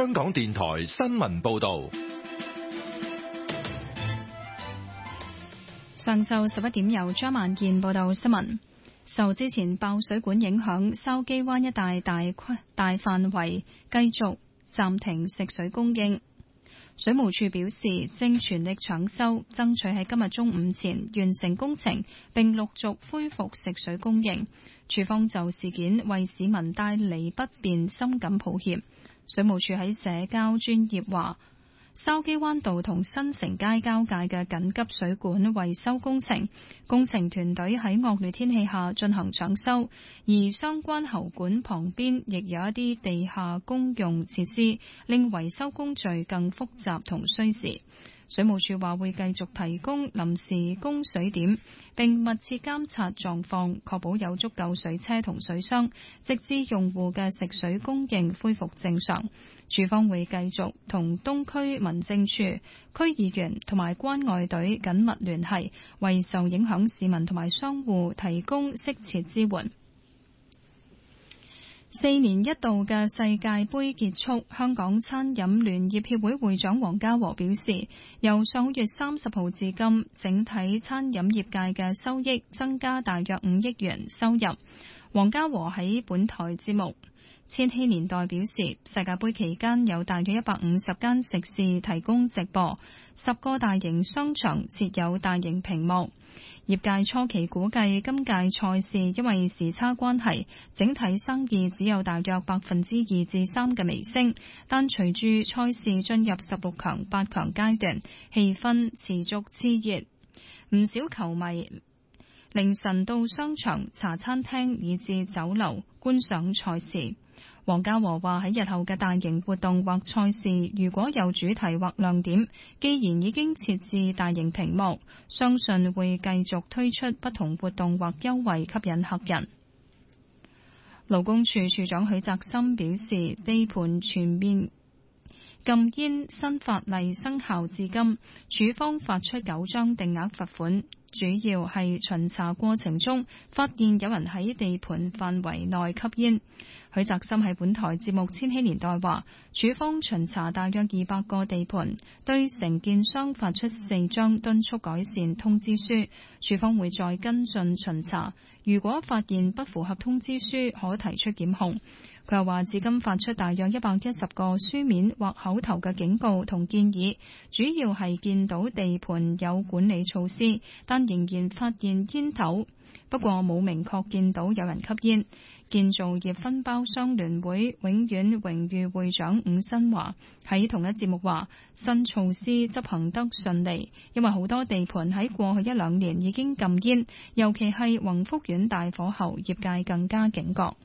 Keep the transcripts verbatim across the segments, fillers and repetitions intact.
香港電台新聞報道。 上晝十一點由張萬健報道新聞。受之前爆水管影響，筲箕灣一帶大規大範圍繼續暫停食水供應。水務署表示，正全力搶修，爭取喺今日中午前完成工程，並陸續恢復食水供應。署方就事件為市民帶嚟不便，深感抱歉。水務署喺社交專頁話，筲箕灣道同新城街交界嘅緊急水管維修工程，工程團隊喺惡劣天氣下進行搶修，而相關喉管旁邊亦有一啲地下公用設施，令維修工序更複雜同需時。水務署話會繼續提供臨時供水點，並密切監察狀況，確保有足夠水車同水箱，直至用戶嘅食水供應恢復正常。署方會繼續同東區民政處、區議員同埋關愛隊緊密聯繫，為受影響市民同埋商戶提供適切支援。四年一度嘅世界盃結束，香港餐飲聯業協會會長黃家和表示，由上個月三十號至今，整體餐飲業界嘅收益增加大約五億元收入。黃家和喺本台節目千禧年代表示，世界盃期間有大約一百五十間食肆提供直播，十個大型商場設有大型屏幕。業界初期估計今屆賽事因為時差關係，整體生意只有大約百分之二至三嘅微升，但隨住賽事進入十六強、八強階段，氣氛持續熾熱，唔少球迷凌晨到商場、茶餐廳以至酒樓觀賞賽事。黃家和話喺日後嘅大型活動或賽事，如果有主題或亮點，既然已經設置大型屏幕，相信會繼續推出不同活動或優惠吸引客人。勞工處處長許澤森表示，地盤全面禁煙新法例生效至今，處方發出九張定額罰款，主要係巡查過程中發現有人喺地盤範圍內吸煙。許澤森喺本台節目《千禧年代》話，處方巡查大約二百個地盤，對承建商發出四張敦促改善通知書，處方會再跟進巡查，如果發現不符合通知書，可提出檢控。佢又話，至今發出大約一百一十個書面或口頭嘅警告同建議，主要係見到地盤有管理措施，但仍然發現煙頭，不過冇明確見到有人吸煙。建造業分包商聯會永遠榮譽會長伍新華喺同一節目話，新措施執行得順利，因為好多地盤喺過去一兩年已經禁煙，尤其係宏福苑大火後，業界更加警覺。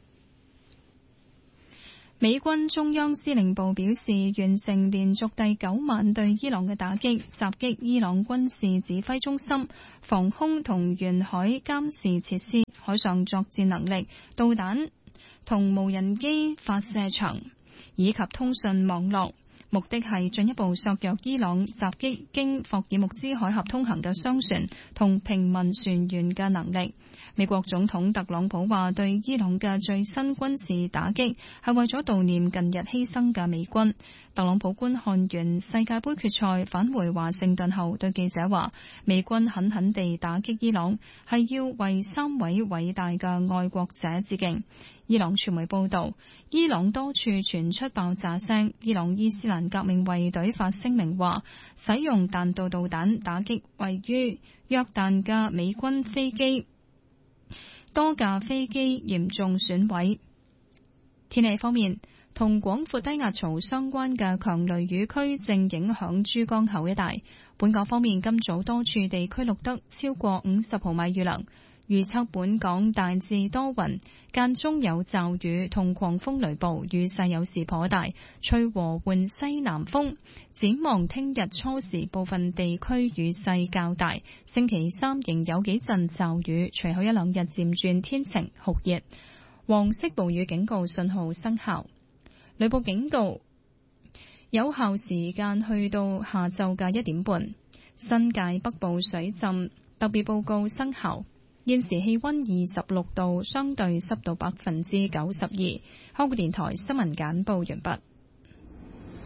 美軍中央司令部表示，完成連續第九晚對伊朗嘅打擊，襲擊伊朗軍事指揮中心、防空同沿海監視設施、海上作戰能力、導彈同無人機發射場以及通訊網絡，目的係進一步削弱伊朗襲擊經霍爾木茲海峽通行嘅商船同平民船員嘅能力。美國總統特朗普話，對伊朗嘅最新軍事打擊係為咗悼念近日犧牲嘅美軍。特朗普觀看完世界盃決賽返回華盛頓後，對記者話，美軍狠狠地打擊伊朗，係要為三位偉大嘅愛國者致敬。伊朗傳媒報道，伊朗多處傳出爆炸聲，伊朗伊斯蘭革命衛隊發聲明話，使用彈道導彈打擊位於約旦嘅美軍飛機，多架飛機嚴重損毀。天氣方面，同廣闊低壓槽相關嘅強雷雨區正影響珠江口一帶。本港方面，今早多處地區錄得超過五十毫米雨量。預測本港大致多雲，間中有驟雨同狂風雷暴，雨勢有時頗大，吹和緩西南風。展望聽日初時部分地區雨勢較大，星期三仍有幾陣驟雨，隨後一兩日漸轉天晴酷熱。黃色暴雨警告信號生效，雷暴警告有效時間去到下晝嘅一點半。新界北部水浸特別報告生效。現時氣溫二十六度，相對濕度百分之九十二。香港電台新聞簡報完畢。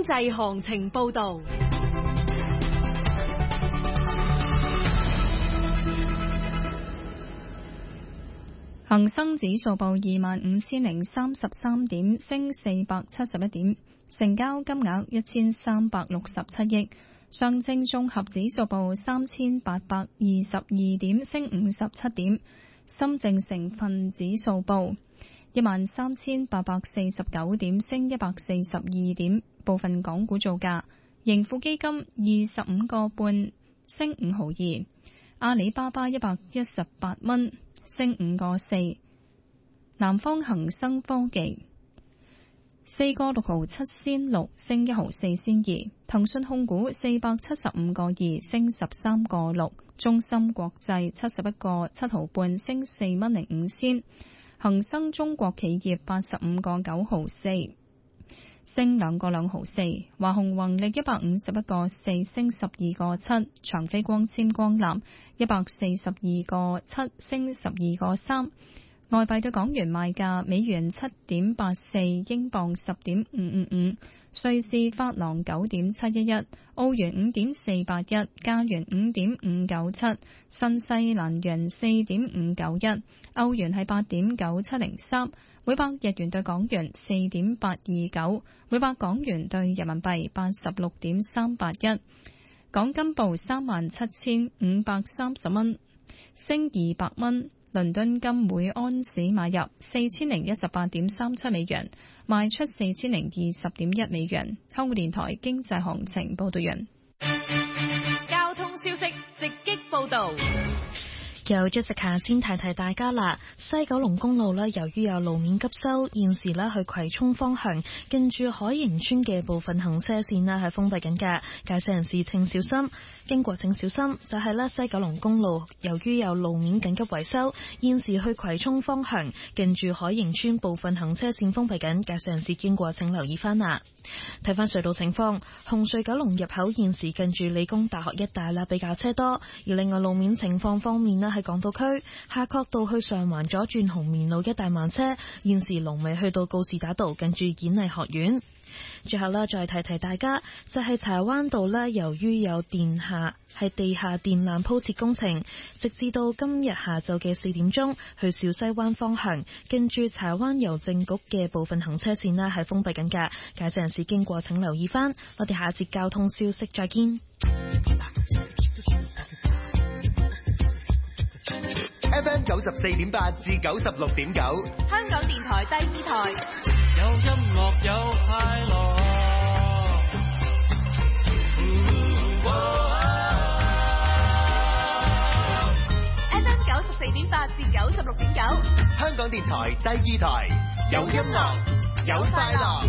濟行情報道。 恒生指數報二萬五千零三十三點，升四百七十一點，成交金額一千三百六十七億。上證綜合指數報三千八百二十二點，升五十七點。深證成分指數報一萬三千八百四十九點，升一百四十二點。部分港股造價：盈富基金二十五個半，升五毫二；阿里巴巴一百一十八蚊，升五個四；南方恒生科技四個六毫七仙六，升一毫四仙二；騰訊控股四百七十五個二，升十三個六；中芯國際七十一個七毫半，升四蚊零五仙；恒生中國企業八十五個九毫四，升兩個兩毫四；華虹宏力一百五十一個四，升十二個七；長飛光纖光纜一百四十二個七，升十二個三。外幣對港元賣價：美元七點八四，英鎊十點五五五，瑞士法郎九點七一一，澳元五點四八一，加元五點五九七，新西蘭元四點五九一，歐元係八點九七零三，每百日元對港元四點八二九，每百港元對人民幣八十六點三八一。港金報三萬七千五百三十蚊，升二百蚊。倫敦金每安士買入四千零一十八點三七美元，賣出四千零二十點一美元。香港電台經濟行情報道完。 交通消息直擊報道。 有 Jessica 先提提大家啦，西九龍公路呢，由於有路面急修，現時呢去葵涌方向近住海盈村嘅部分行車線呢係封閉緊嘅，駕駛人士請小心，經過請小心。就係呢，西九龍公路由於有路面緊急維修，現時去葵涌方向近住海盈村部分行車線封閉緊，駕駛人士經過請留意翻啦。睇翻隧道情況，紅隧九龍入口現時近住理工大學一帶啦比較車多，而另外路面情況方面呢，喺港島區夏慤道去上環左轉紅棉路一帶慢車，現時龍尾去到告士打道近住演藝學院。最後啦，再提提大家，就係柴灣道呢，由於有電下係地下電纜鋪設工程，直至到今日下晝嘅四點鐘，去小西灣方向近住柴灣郵政局嘅部分行車線呢係封閉緊㗎，駕駛人士經過請留意翻。我哋下一節交通消息再見。 F M 九十四點八至九十六點九， 香港電台第二台， 有音樂有快樂。 F M 九十四點八至九十六點九， 香港電台第二台，有音樂有快樂。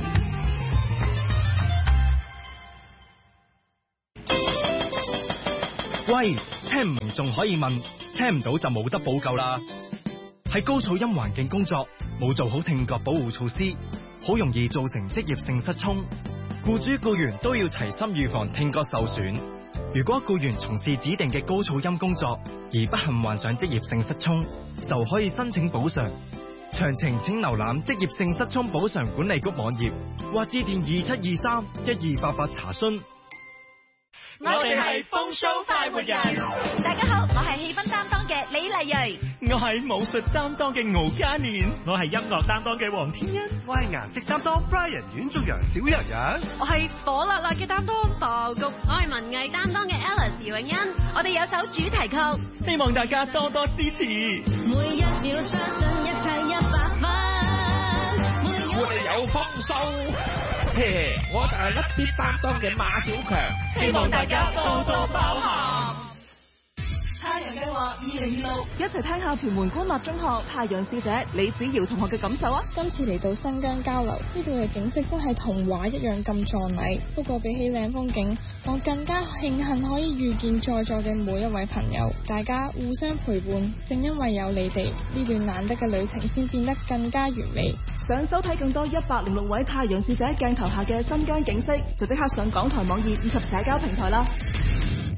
喂，聽唔明仲可以問，聽唔到就冇得補救啦。喺高噪音環境工作，冇做好聽覺保護措施，好容易造成職業性失聰。僱主僱員都要齊心預防聽覺受損。如果僱員從事指定嘅高噪音工作而不幸患上職業性失聰，就可以申請補償。詳情請瀏覽職業性失聰補償管理局網頁，或致電二七二三一二八八查詢。 我哋係風騷快活人。 大家好，我係氣氛擔當嘅李麗蕊， 我係武術擔當嘅敖嘉年，我係音樂擔當嘅黃天恩， 我係顏值擔當 Brian 阮仲陽小陽陽， 我係火辣辣嘅擔當爆谷，我係文藝擔當嘅 Alice 姚永欣。我哋有首主題曲， 希望大家多多支持。 每一秒相信一切一百分， 我哋有豐收。嘿，我就係一啲擔當嘅馬小強， 希望大家多多包涵。 太陽計劃二零二六，一齊聽下屯門官立中學太陽使者李子瑤同學嘅感受啊！ 今次嚟到新疆交流，呢度嘅景色真係童話一樣咁壯麗。不過比起靚風景，我更加慶幸可以遇見在座嘅每一位朋友，大家互相陪伴。正因為有你哋，呢段難得嘅旅程先變得更加完美。 想收睇更多一百零六位太陽使者鏡頭下嘅新疆景色，就即刻上港台網頁以及社交平台啦！